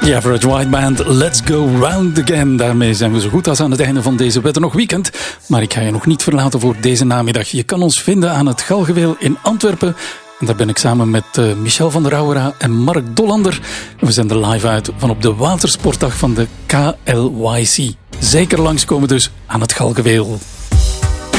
The Average White Band, Let's Go Round Again. Daarmee zijn we zo goed als aan het einde van deze Wetter nog Weekend. Maar ik ga je nog niet verlaten voor deze namiddag. Je kan ons vinden aan het Galgenweel in Antwerpen. En daar ben ik samen met Michel van der Rouwera en Mark Dollander. En we zenden live uit van op de watersportdag van de KLYC. Zeker langskomen dus aan het Galgenweel.